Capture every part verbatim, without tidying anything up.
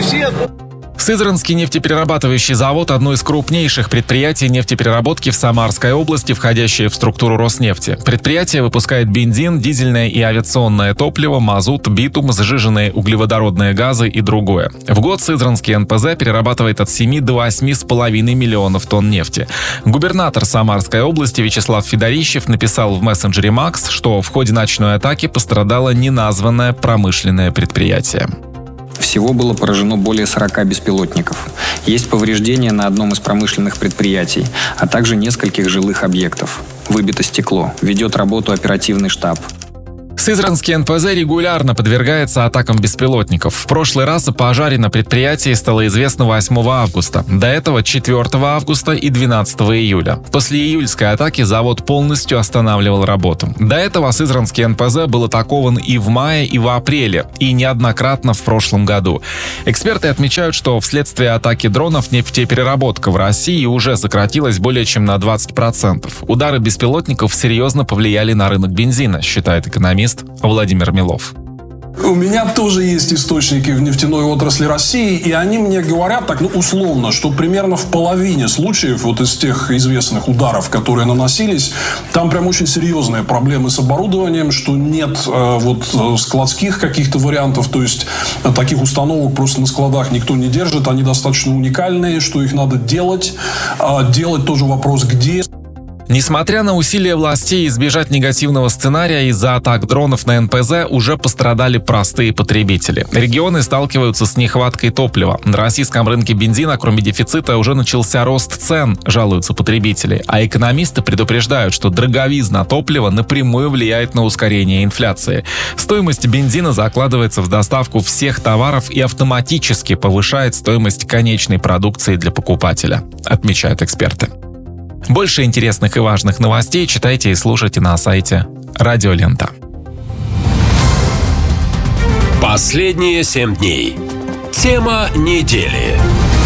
все. Сызранский нефтеперерабатывающий завод – одно из крупнейших предприятий нефтепереработки в Самарской области, входящее в структуру Роснефти. Предприятие выпускает бензин, дизельное и авиационное топливо, мазут, битум, сжиженные углеводородные газы и другое. В год Сызранский эн пэ зэ перерабатывает от семи до восьми с половиной миллионов тонн нефти. Губернатор Самарской области Вячеслав Федорищев написал в мессенджере Макс, что в ходе ночной атаки пострадало неназванное промышленное предприятие. Всего было поражено более сорока беспилотников. Есть повреждения на одном из промышленных предприятий, а также нескольких жилых объектов. Выбито стекло. Ведет работу оперативный штаб. Сызранский эн пэ зэ регулярно подвергается атакам беспилотников. В прошлый раз о пожаре на предприятии стало известно восьмого августа. До этого четвёртого августа и двенадцатого июля. После июльской атаки завод полностью останавливал работу. До этого Сызранский эн пэ зэ был атакован и в мае, и в апреле, и неоднократно в прошлом году. Эксперты отмечают, что вследствие атаки дронов нефтепереработка в России уже сократилась более чем на двадцать процентов. Удары беспилотников серьезно повлияли на рынок бензина, считает экономист Владимир Милов. У меня тоже есть источники в нефтяной отрасли России, и они мне говорят, так, ну, условно, что примерно в половине случаев вот из тех известных ударов, которые наносились, там прям очень серьезные проблемы с оборудованием, что нет э, вот складских каких-то вариантов, то есть э, таких установок просто на складах никто не держит, они достаточно уникальные, что их надо делать, э, делать тоже вопрос где. Несмотря на усилия властей избежать негативного сценария из-за атак дронов на эн пэ зэ, уже пострадали простые потребители. Регионы сталкиваются с нехваткой топлива. На российском рынке бензина, кроме дефицита, уже начался рост цен, жалуются потребители. А экономисты предупреждают, что дороговизна топлива напрямую влияет на ускорение инфляции. Стоимость бензина закладывается в доставку всех товаров и автоматически повышает стоимость конечной продукции для покупателя, отмечают эксперты. Больше интересных и важных новостей читайте и слушайте на сайте Радио Лента. Последние семь дней. Тема недели.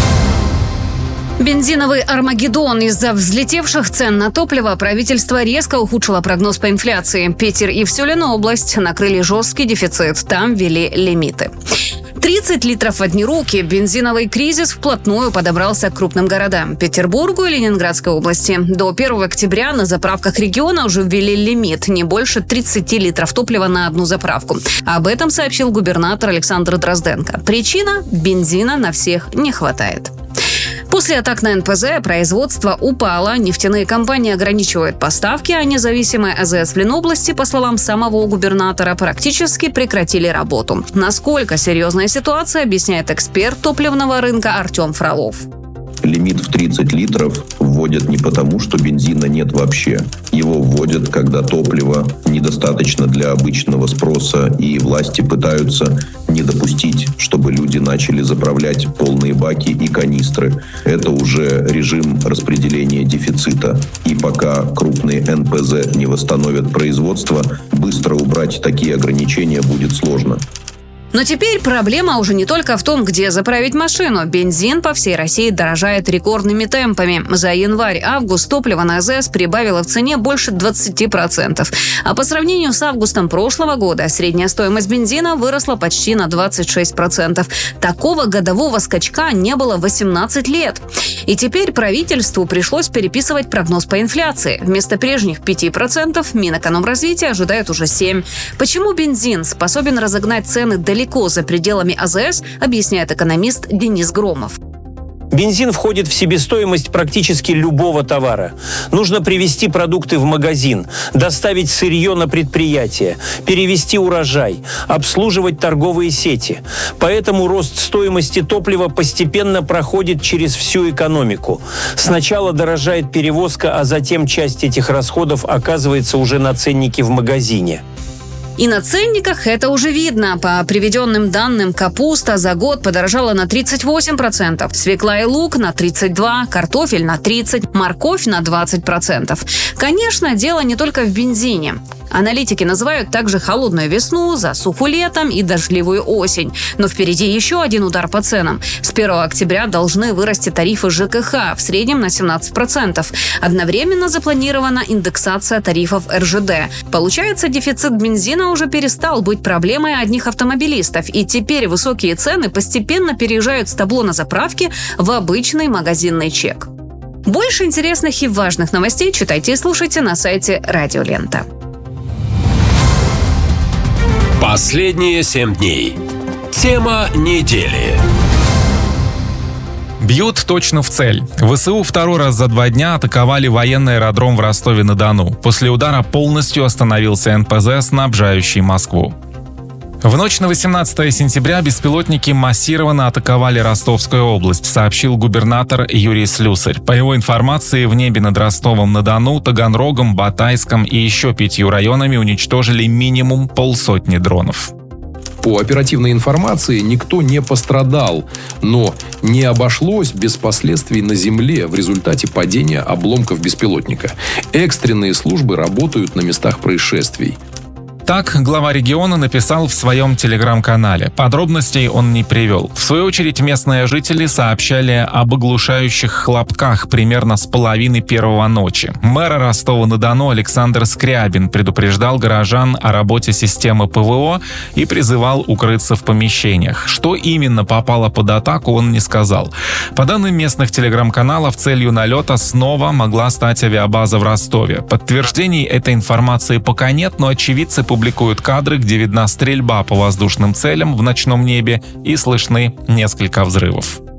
Бензиновый Армагеддон. Из-за взлетевших цен на топливо правительство резко ухудшило прогноз по инфляции. Питер и всю Ленобласть накрыли жесткий дефицит. Там ввели лимиты. тридцать литров в одни руки. Бензиновый кризис вплотную подобрался к крупным городам. Петербургу и Ленинградской области. До первого октября на заправках региона уже ввели лимит. Не больше тридцати литров топлива на одну заправку. Об этом сообщил губернатор Александр Дрозденко. Причина – бензина на всех не хватает. После атак на эн пэ зэ производство упало, нефтяные компании ограничивают поставки, а независимые а зэ эс в Ленобласти, по словам самого губернатора, практически прекратили работу. Насколько серьезная ситуация, объясняет эксперт топливного рынка Артем Фролов. Лимит в тридцать литров вводят не потому, что бензина нет вообще. Его вводят, когда топлива недостаточно для обычного спроса, и власти пытаются не допустить, чтобы люди начали заправлять полные баки и канистры. Это уже режим распределения дефицита. И пока крупные эн пэ зэ не восстановят производство, быстро убрать такие ограничения будет сложно. Но теперь проблема уже не только в том, где заправить машину. Бензин по всей России дорожает рекордными темпами. За январь-август топливо на а зэ эс прибавило в цене больше двадцати процентов. А по сравнению с августом прошлого года средняя стоимость бензина выросла почти на двадцать шесть процентов. Такого годового скачка не было восемнадцать лет. И теперь правительству пришлось переписывать прогноз по инфляции. Вместо прежних пяти процентов Минэкономразвития ожидает уже семь процентов. Почему бензин способен разогнать цены далеко Далеко за пределами а зэ эс, объясняет экономист Денис Громов. Бензин входит в себестоимость практически любого товара. Нужно привезти продукты в магазин, доставить сырье на предприятие, перевезти урожай, обслуживать торговые сети. Поэтому рост стоимости топлива постепенно проходит через всю экономику. Сначала дорожает перевозка, а затем часть этих расходов оказывается уже на ценнике в магазине. И на ценниках это уже видно. По приведенным данным, капуста за год подорожала на тридцать восемь процентов, свекла и лук на тридцать два процента, картофель на тридцать процентов, морковь на двадцать процентов. Конечно, дело не только в бензине. Аналитики называют также холодную весну, засуху летом и дождливую осень. Но впереди еще один удар по ценам. С первого октября должны вырасти тарифы ЖКХ в среднем на семнадцать процентов. Одновременно запланирована индексация тарифов эр жэ дэ. Получается, дефицит бензина уже перестал быть проблемой одних автомобилистов, и теперь высокие цены постепенно переезжают с табло на заправке в обычный магазинный чек. Больше интересных и важных новостей читайте и слушайте на сайте Радио Лента. Последние семь дней. Тема недели. Бьют точно в цель. вэ эс у второй раз за два дня атаковали военный аэродром в Ростове-на-Дону. После удара полностью остановился эн пэ зэ, снабжающий Москву. В ночь на восемнадцатое сентября беспилотники массированно атаковали Ростовскую область, сообщил губернатор Юрий Слюсарь. По его информации, в небе над Ростовом-на-Дону, Таганрогом, Батайском и еще пятью районами уничтожили минимум полсотни дронов. По оперативной информации, никто не пострадал, но не обошлось без последствий на земле в результате падения обломков беспилотника. Экстренные службы работают на местах происшествий. Так глава региона написал в своем телеграм-канале. Подробностей он не привел. В свою очередь, местные жители сообщали об оглушающих хлопках примерно с половины первого ночи. Мэр Ростова-на-Дону Александр Скрябин предупреждал горожан о работе системы пэ вэ о и призывал укрыться в помещениях. Что именно попало под атаку, он не сказал. По данным местных телеграм-каналов, целью налета снова могла стать авиабаза в Ростове. Подтверждений этой информации пока нет, но очевидцы публикуют кадры, где видна стрельба по воздушным целям в ночном небе и слышны несколько взрывов.